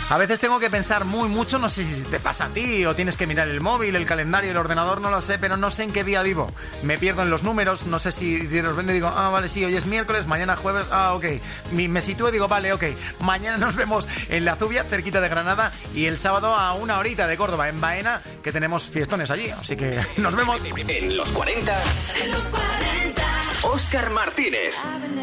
A veces tengo que pensar muy mucho, no sé si te pasa a ti o tienes que mirar el móvil, el calendario, el ordenador, no lo sé, pero no sé en qué día vivo. Me pierdo en los números, no sé si de repente digo, vale, sí, hoy es miércoles, mañana jueves, ok. Me sitúo y digo, vale, ok, mañana nos vemos en La Zubia, cerquita de Granada, y el sábado a una horita de Córdoba, en Baena, que tenemos fiestones allí, así que nos vemos. En los 40, Óscar Martínez.